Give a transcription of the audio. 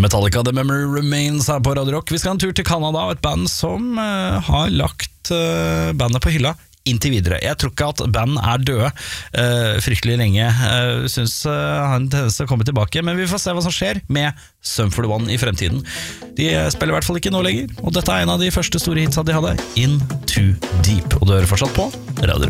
Metallica, The Memory Remains her på Radio Rock. Vi skal ha en tur til Canada, et band som har lagt bandet på hylla inntil videre. Jeg tror ikke at band døde fryktelig lenge. Synes har en tendens til å komme tilbake, men vi får se hva som skjer med Sum 41 i fremtiden. De spiller i hvert fall ikke nå lenger, og dette en av de første store hitsa de hadde, In Too Deep. Og du hører fortsatt på Radio Rock.